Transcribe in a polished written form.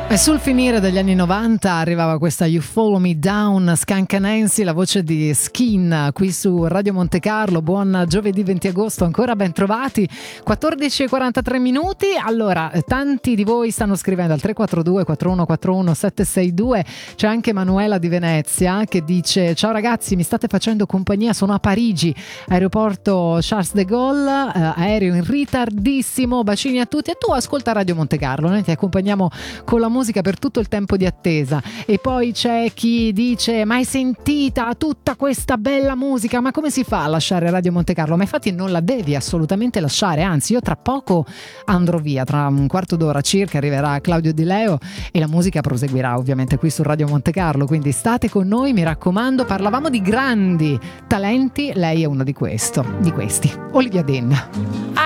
E sul finire degli anni 90 arrivava questa You Follow Me Down, Skanka Nancy, la voce di Skin qui su Radio Monte Carlo. Buon giovedì 20 agosto, ancora ben trovati, 14:43 minuti. Allora, tanti di voi stanno scrivendo al 342 4141 762. C'è anche Manuela di Venezia che dice: ciao ragazzi, mi state facendo compagnia, sono a Parigi, aeroporto Charles de Gaulle, aereo in ritardissimo, bacini a tutti. E tu ascolta Radio Monte Carlo, noi ti accompagniamo con la musica per tutto il tempo di attesa. E poi c'è chi dice: ma hai sentita tutta questa bella musica, ma come si fa a lasciare Radio Monte Carlo? Ma infatti non la devi assolutamente lasciare, anzi io tra poco andrò via, tra un quarto d'ora circa arriverà Claudio Di Leo e la musica proseguirà ovviamente qui su Radio Monte Carlo, quindi state con noi, mi raccomando. Parlavamo di grandi talenti, lei è uno di questi, Olivia Dean.